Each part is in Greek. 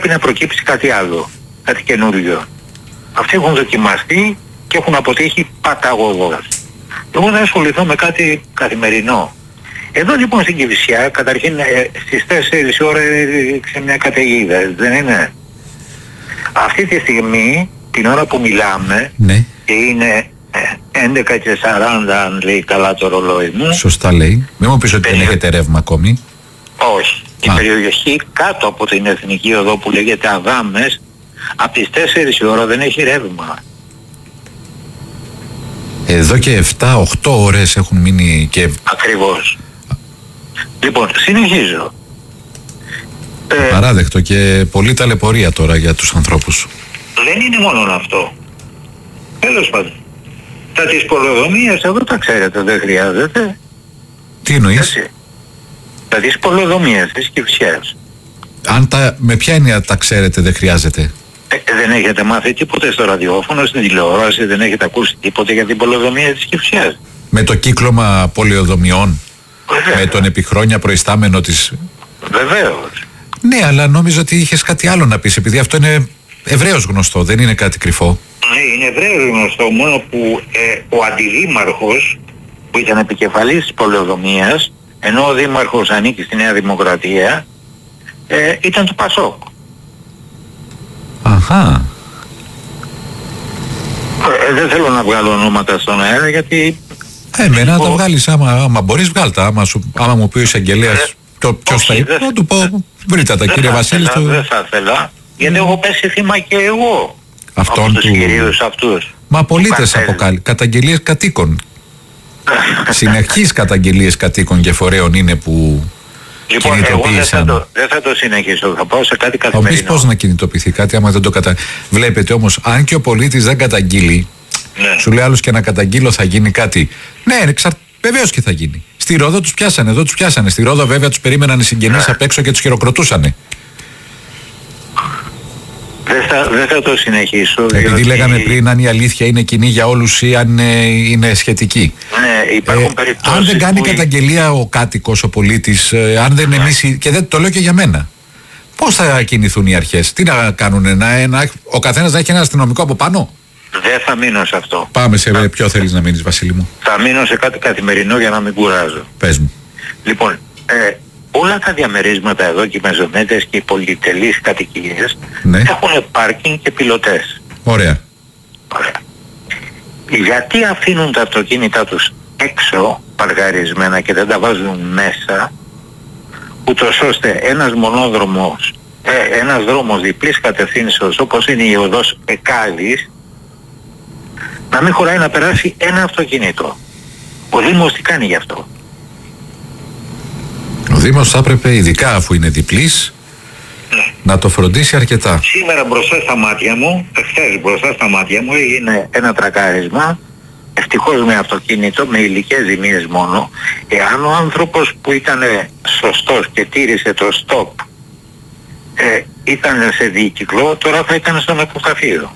πρέπει να προκύψει κάτι άλλο, κάτι καινούριο. Αυτοί έχουν δοκιμαστεί και έχουν αποτύχει παταγωγός. Εγώ θα ασχοληθώ με κάτι καθημερινό. Εδώ λοιπόν στην Κηφισιά, καταρχήν στις 4 ώρα έριξε μια καταιγίδα, δεν είναι? Αυτή τη στιγμή, την ώρα που μιλάμε, ναι, και είναι 11:40 αν λέει καλά το ρολόι μου. Σωστά λέει. Μην μου πεις ότι δεν έχετε ρεύμα ακόμη. Όχι. Η περιοχή κάτω από την Εθνική Οδό που λέγεται Αδάμες, από τις 4 η ώρα δεν έχει ρεύμα. Εδώ και 7-8 ώρες έχουν μείνει και... Ακριβώς. Λοιπόν, συνεχίζω. Παράδεκτο και πολύ ταλαιπωρία τώρα για τους ανθρώπους. Δεν είναι μόνο αυτό. Τέλος πάντων. Τα της πολεοδομίας εδώ τα ξέρετε, δεν χρειάζεται. Τι εννοείς? Έτσι. Τα της πολεοδομίας της Κηφισιάς. Με ποια έννοια τα ξέρετε, δεν χρειάζεται? Δεν έχετε μάθει τίποτε στο ραδιόφωνο, στην τηλεόραση, δεν έχετε ακούσει τίποτε για την πολεοδομία της Κηφισιάς? Με το κύκλωμα πολεοδομιών, με τον επιχρόνια προϊστάμενο της... Βεβαίως. Ναι, αλλά νόμιζα ότι είχες κάτι άλλο να πεις, επειδή αυτό είναι ευρέως γνωστό, δεν είναι κάτι κρυφό. Ναι, είναι ευρέως γνωστό, μόνο που ο αντιδήμαρχος που ήταν επικεφαλής της πολεοδομίας, ενώ ο δήμαρχος ανήκει στη Νέα Δημοκρατία, ήταν του Πασόκ. Αχα. Δεν θέλω να βγάλω ονόματα στον αέρα γιατί... Εμένα τα βγάλεις, άμα μπορείς βγάλτα, άμα μου πει ο εισαγγελέας ποιος θα είπε, να του πω βρείτε τα κύριε Βασίλη. Δεν θα ήθελα, γιατί έχω πέσει θύμα και εγώ αυτόν από τους κυρίους αυτούς. Μα πολίτες αποκαλεί, καταγγελίες κατοίκων. Συνεχείς καταγγελίες κατοίκων και φορέων είναι που λοιπόν, κινητοποίησαν. Εγώ δεν θα το συνεχίσω, θα πάω σε κάτι καθημερινό. Θα πεις πώς να κινητοποιηθεί κάτι άμα δεν το Βλέπετε όμως, αν και ο πολίτης δεν καταγγείλει, ναι, σου λέει άλλος και να καταγγείλω θα γίνει κάτι. Ναι, βεβαίως και θα γίνει. Στη Ρόδο τους πιάσανε, εδώ τους πιάσανε. Στη Ρόδο βέβαια τους περίμεναν οι συγγενείς απ' έξω και τους χειροκροτούσανε. Δεν θα το συνεχίσω. Επειδή λέγαμε πριν αν η αλήθεια είναι κοινή για όλους ή αν είναι σχετική. Ναι, υπάρχουν περιπτώσεις. Αν δεν κάνει καταγγελία ο κάτοικος, ο πολίτης, αν δεν εμείς, και δεν το λέω και για μένα, πώς θα κινηθούν οι αρχές? Τι να κάνουν, ο καθένας να έχει ένα αστυνομικό από πάνω? Δεν θα μείνω σε αυτό. Πάμε σε ποιο θέλεις να μείνεις, Βασίλη μου? Θα μείνω σε κάτι καθημερινό για να μην κουράζω. Πες μου. Λοιπόν, όλα τα διαμερίσματα εδώ και οι μεζονέτες και οι πολυτελείς κατοικίες, ναι, έχουν πάρκινγκ και πιλωτές. Ωραία. Ωραία. Γιατί αφήνουν τα αυτοκίνητά τους έξω παρκαρισμένα και δεν τα βάζουν μέσα, ούτως ώστε ένας δρόμος διπλής κατευθύνσεως όπως είναι η οδός Εκάλης να μην χωράει να περάσει ένα αυτοκίνητο? Ο Δήμος τι κάνει γι' αυτό? Ο Δήμος θα έπρεπε, ειδικά αφού είναι διπλής, ναι, να το φροντίσει αρκετά. Σήμερα μπροστά στα μάτια μου, εχθές μπροστά στα μάτια μου έγινε ένα τρακάρισμα, ευτυχώς με αυτοκίνητο, με υλικές ζημίες μόνο. Εάν ο άνθρωπος που ήταν σωστός και τήρησε το stop ήταν σε δίκυκλο, τώρα θα ήταν στο νεκροταφείο.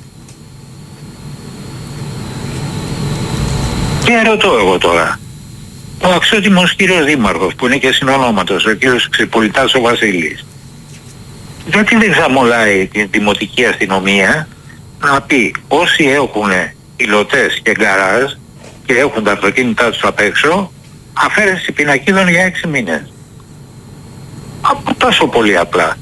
Και ρωτώ εγώ τώρα, ο αξιότιμος κύριος Δήμαρχος που είναι και συνονόματος, ο κύριος Ξυπολιτάς ο Βασίλης, γιατί δεν ξαμολάει την δημοτική αστυνομία να πει όσοι έχουν πιλωτές και γκαράζ και έχουν τα αυτοκίνητά τους απ' έξω, αφαίρεση πινακίδων για 6 μήνες. Από τόσο πολύ απλά.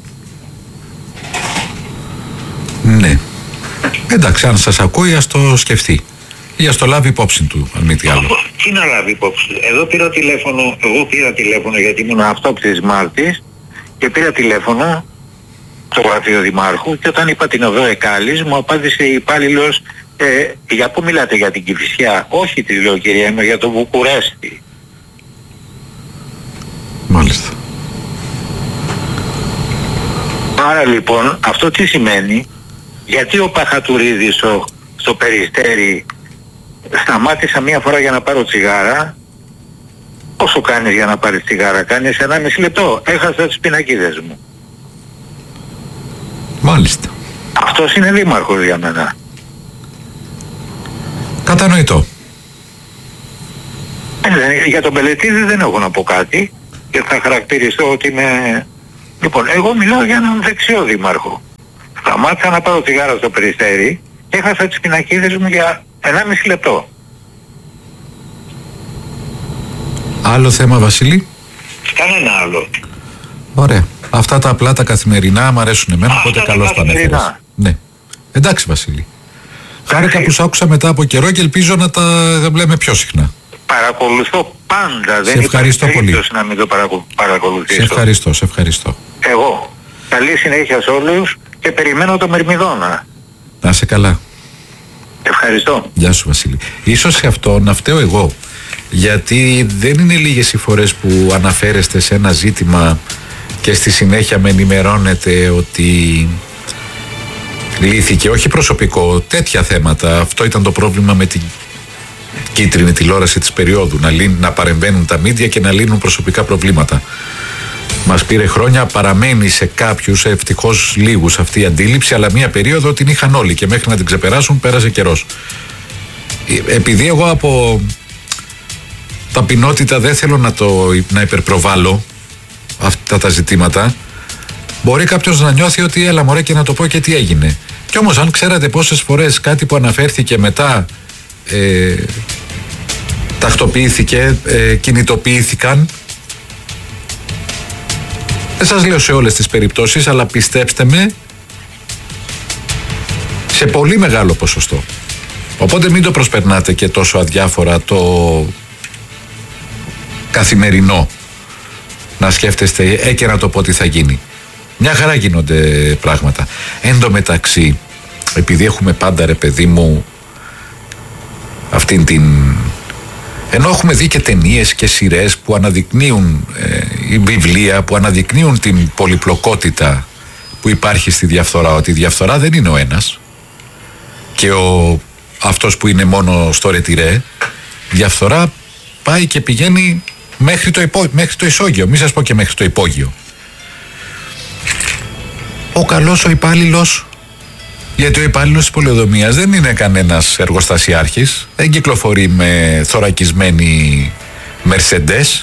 Ναι. Εντάξει, αν σας ακούει ας το σκεφτεί. Ή ας το λάβει υπόψη του, αν μη τι άλλο. Τι να λάβει υπόψη του? Εγώ πήρα τηλέφωνο γιατί ήμουν αυτόπτης Μάρτης και πήρα τηλέφωνο στο γραφείο Δημάρχου και όταν είπα την οδό Εκάλης μου απάντησε η υπάλληλος για πού μιλάτε, για την Κηφισιά? Όχι, τη λέω κυρία μου, για το Βουκουρέστι. Μάλιστα. Άρα λοιπόν αυτό τι σημαίνει? Γιατί ο Παχατουρίδης στο Περιστέρι σταμάτησα μία φορά για να πάρω τσιγάρα. Πόσο κάνεις για να πάρεις τσιγάρα? Κάνεις 1,5 λεπτό. Έχασα τις πινακίδες μου. Μάλιστα. Αυτός είναι δήμαρχος για μένα. Κατανοητό. Για τον Πελετίδη δεν έχω να πω κάτι και θα χαρακτηριστώ ότι είμαι... Λοιπόν, εγώ μιλάω για έναν δεξιό δήμαρχο. Σταμάτησα να πάω τσιγάρο στο Περιστέρι και έχασα τις πινακίδες μου για 1,5 λεπτό. Άλλο θέμα, Βασίλη? Κανένα άλλο. Ωραία. Αυτά τα απλά τα καθημερινά μου αρέσουν εμένα, οπότε καλώς τα ανέφερες. Ναι. Εντάξει, Βασίλη. Χάρηκα που σ' άκουσα μετά από καιρό και ελπίζω να τα λέμε πιο συχνά. Παρακολουθώ πάντα. Σε ευχαριστώ πολύ. Να μην το παρακολουθήσω. Σε ευχαριστώ. Εγώ. Καλή συνέχεια σε όλους και περιμένω το Μερμηδόνα. Να είσαι καλά. Ευχαριστώ. Γεια σου, Βασίλη. Ίσως σε αυτό να φταίω εγώ. Γιατί δεν είναι λίγες οι φορές που αναφέρεστε σε ένα ζήτημα και στη συνέχεια με ενημερώνετε ότι λύθηκε, όχι προσωπικό, τέτοια θέματα. Αυτό ήταν το πρόβλημα με την κίτρινη τηλεόραση της περίοδου, να παρεμβαίνουν τα μίντια και να λύνουν προσωπικά προβλήματα. Μας πήρε χρόνια, παραμένει σε κάποιους, ευτυχώς λίγους, αυτή η αντίληψη, αλλά μία περίοδο την είχαν όλοι και μέχρι να την ξεπεράσουν πέρασε καιρός. Επειδή εγώ από ταπεινότητα δεν θέλω να υπερπροβάλλω αυτά τα ζητήματα, μπορεί κάποιος να νιώθει ότι έλα μωρέ και να το πω και τι έγινε. Κι όμως αν ξέρατε πόσες φορές κάτι που αναφέρθηκε μετά τακτοποιήθηκε, κινητοποιήθηκαν. Δεν σας λέω σε όλες τις περιπτώσεις, αλλά πιστέψτε με, σε πολύ μεγάλο ποσοστό. Οπότε μην το προσπερνάτε και τόσο αδιάφορα το καθημερινό, να σκέφτεστε και να το πω τι θα γίνει. Μια χαρά γίνονται πράγματα. Εν τω μεταξύ, επειδή έχουμε πάντα, ρε παιδί μου, αυτήν την... ενώ έχουμε δει και ταινίες και σειρές που αναδεικνύουν, βιβλία που αναδεικνύουν την πολυπλοκότητα που υπάρχει στη διαφθορά, ότι η διαφθορά δεν είναι ο ένας και αυτός που είναι μόνο στο ρετυρέ, διαφθορά πάει και πηγαίνει μέχρι το ισόγειο, μη σας πω και μέχρι το υπόγειο. Ο καλός ο υπάλληλος, γιατί ο υπάλληλος της πολεοδομίας δεν είναι κανένας εργοστασιάρχης, δεν κυκλοφορεί με θωρακισμένη Mercedes.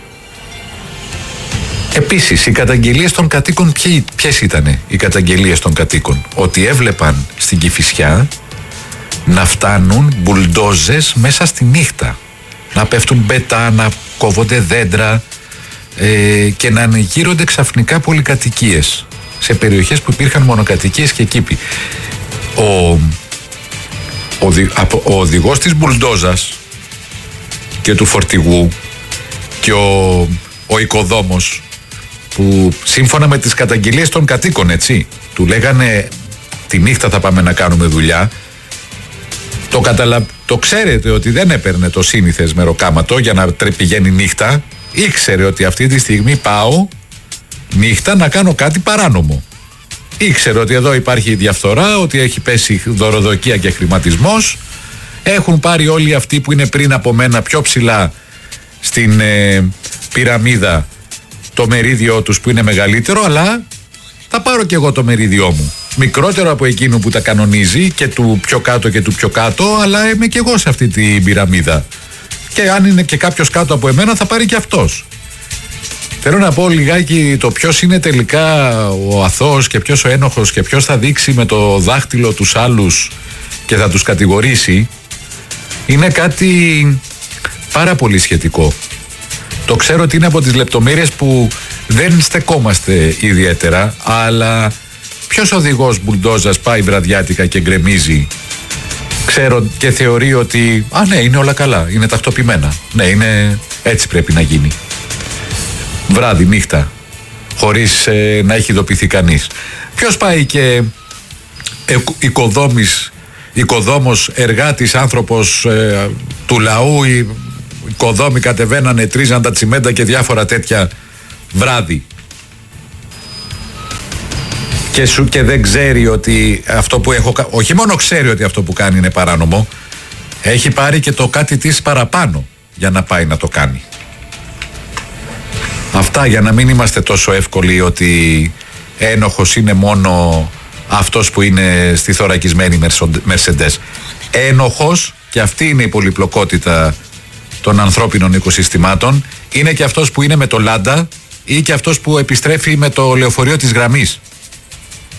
Επίσης, οι καταγγελίες των κατοίκων, ποιες ήτανε οι καταγγελίες των κατοίκων? Ότι έβλεπαν στην Κηφισιά να φτάνουν μπουλντόζες μέσα στη νύχτα, να πέφτουν μπέτα, να κόβονται δέντρα και να ανοιγείρονται ξαφνικά πολυκατοικίες σε περιοχές που υπήρχαν μονοκατοικίες και κήποι. Ο οδηγός της μπουλντόζας και του φορτηγού και ο οικοδόμος, που σύμφωνα με τις καταγγελίες των κατοίκων, έτσι, του λέγανε τη νύχτα θα πάμε να κάνουμε δουλειά, το ξέρετε ότι δεν έπαιρνε το σύνηθες μεροκάματο για να πηγαίνει νύχτα, ήξερε ότι αυτή τη στιγμή πάω νύχτα να κάνω κάτι παράνομο. Ήξερε ότι εδώ υπάρχει διαφθορά, ότι έχει πέσει δωροδοκία και χρηματισμός. Έχουν πάρει όλοι αυτοί που είναι πριν από μένα πιο ψηλά στην πυραμίδα το μερίδιό τους που είναι μεγαλύτερο, αλλά θα πάρω και εγώ το μερίδιό μου. Μικρότερο από εκείνο που τα κανονίζει και του πιο κάτω και του πιο κάτω, αλλά είμαι και εγώ σε αυτή την πυραμίδα. Και αν είναι και κάποιος κάτω από εμένα θα πάρει και αυτός. Θέλω να πω λιγάκι το ποιος είναι τελικά ο αθώος και ποιος ο ένοχος και ποιος θα δείξει με το δάχτυλο τους άλλους και θα τους κατηγορήσει. Είναι κάτι πάρα πολύ σχετικό. Το ξέρω ότι είναι από τις λεπτομέρειες που δεν στεκόμαστε ιδιαίτερα, αλλά ποιος οδηγός μπουλντόζας πάει βραδιάτικα και γκρεμίζει, ξέρω, και θεωρεί ότι ναι, είναι όλα καλά, είναι τακτοποιημένα, ναι, είναι έτσι πρέπει να γίνει, βράδυ, νύχτα, χωρίς να έχει ειδοποιηθεί κανείς. Ποιος πάει και οικοδόμος, εργάτης, άνθρωπος του λαού, οι οικοδόμοι κατεβαίνανε, τρίζαν τα τσιμέντα και διάφορα τέτοια βράδυ και δεν ξέρει ότι αυτό που όχι μόνο ξέρει ότι αυτό που κάνει είναι παράνομο, έχει πάρει και το κάτι της παραπάνω για να πάει να το κάνει. Αυτά, για να μην είμαστε τόσο εύκολοι ότι ένοχος είναι μόνο αυτός που είναι στη θωρακισμένη Mercedes. Ένοχος, και αυτή είναι η πολυπλοκότητα των ανθρώπινων οικοσυστημάτων, είναι και αυτός που είναι με το Λάντα ή και αυτός που επιστρέφει με το λεωφορείο της γραμμής.